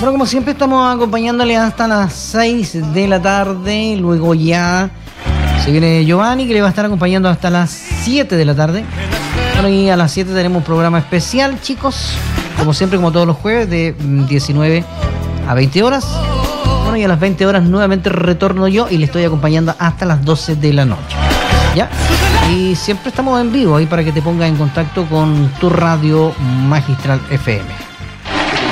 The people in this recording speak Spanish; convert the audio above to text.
Bueno, como siempre estamos acompañándole hasta las 6 de la tarde. Luego ya se viene Giovanni, que le va a estar acompañando hasta las 7 de la tarde. Bueno, y a las 7 tenemos un programa especial, chicos. Como siempre, como todos los jueves, de 19 a 20 horas. Bueno, y a las 20 horas nuevamente retorno yo y le estoy acompañando hasta las 12 de la noche. ¿Ya? Y siempre estamos en vivo ahí para que te pongas en contacto con tu radio Magistral FM.